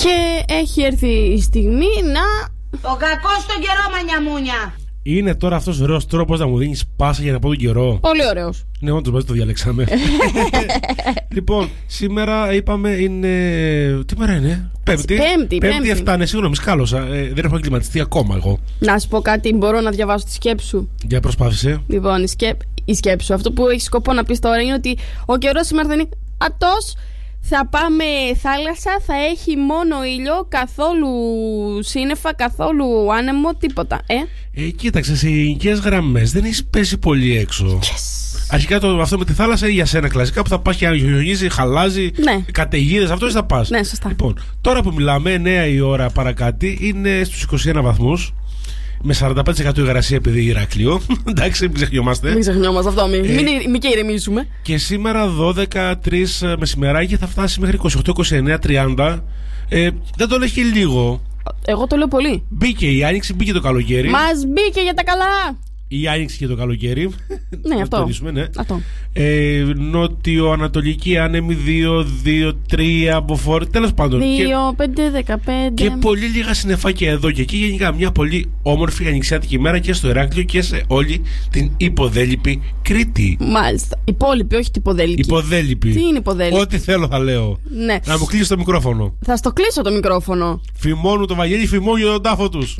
Και έχει έρθει η στιγμή να... Το κακό στον καιρό, μανιαμούνια. Είναι τώρα αυτός ο ωραίος τρόπος να μου δίνεις πάσα για να πω τον καιρό. Πολύ ωραίος. Ναι, όντως μαζί το διαλέξαμε. Λοιπόν, σήμερα είπαμε είναι. Τι μέρα είναι? Πέμπτη 7, ναι, συγγνώμη, σκάλωσα. Δεν έχω εγκληματιστεί ακόμα εγώ. Να σου πω κάτι, μπορώ να διαβάσω τη σκέψη σου? Για προσπάθησε. Λοιπόν, η σκέψη σου, αυτό που έχει σκοπό να πεις τώρα είναι ότι ο καιρός σήμερα θα είναι ατός. Θα πάμε θάλασσα, θα έχει μόνο ήλιο, καθόλου σύννεφα, καθόλου άνεμο, τίποτα. Κοίταξε, σε γενικές γραμμές δεν έχει πέσει πολύ έξω. Yes. Αρχικά αυτό με τη θάλασσα είναι για σένα κλασικά που θα πας και αγιογίζει, χαλάζει, ναι. Καταιγίδες, αυτό θα πας. Ναι, σωστά. Λοιπόν, τώρα που μιλάμε, 9 η ώρα παρακάτω, είναι στους 21 βαθμούς. Με 45% υγρασία επειδή Ηράκλειο. Εντάξει, μην ξεχνιόμαστε. Μην ξεχνιόμαστε αυτό, μην και ηρεμήσουμε. Και σήμερα 12-3 μεσημεράκι θα φτάσει μέχρι 28-29-30. Δεν το λες και λίγο. Εγώ το λέω πολύ. Μπήκε η άνοιξη, μπήκε το καλοκαίρι. Μας μπήκε για τα καλά. Η άνοιξη και το καλοκαίρι. Ναι, αυτό. Ναι. Αυτό. Νότιο-ανατολική άνεμη 2-3 από φόρ. Τέλος πάντων. 2-5-15. Και πολύ λίγα συννεφάκια εδώ και εκεί. Γενικά μια πολύ όμορφη ανοιξιάτικη ημέρα και στο Ηράκλειο και σε όλη την υποδέλυπη Κρήτη. Μάλιστα. Υπόλοιπη, όχι την υποδέλυπη. Υποδέλυπη. Τι είναι υποδέλυπη? Ό,τι θέλω θα λέω. Ναι. Να μου κλείσει το μικρόφωνο. Θα στο κλείσω το μικρόφωνο. Φημώνουν το Βαγγέλη, φημώνουν για τον τάφο τους.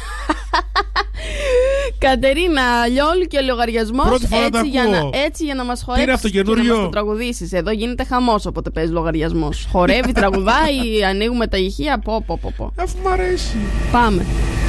Κατερίνα, λιόλου και λογαριασμός. Πρώτη φορά έτσι για να μας χορέψεις. Είναι αυτό και να καινούριο? μας το τραγουδήσεις. Εδώ γίνεται χαμός όποτε παίζει λογαριασμός. Χορεύει, τραγουδάει, ανοίγουμε τα ηχεία. Πω. Αφού μ' αρέσει. Πάμε.